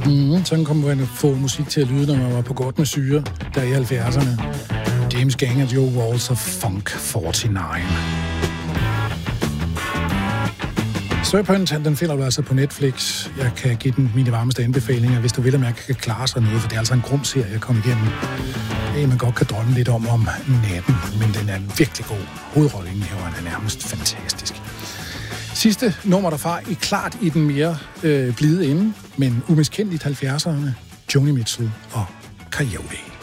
Sådan kom man at få musik til at lyde, når man var på godt med syre, der i 70'erne. James Gang og Joe Walsh og Funk 49. Serpent, den finder du altså på Netflix. Jeg kan give den mine varmeste anbefalinger, hvis du vil, at man kan klare sig noget, for det er altså en grum serie at komme igennem. Man godt kan drømme lidt om natten, men den er virkelig god. Hovedrolleindhaveren er nærmest fantastisk. Sidste nummer derfra er klart i den mere blide ende, men umiskendeligt 70'erne, Joni Mitchell og Coyote.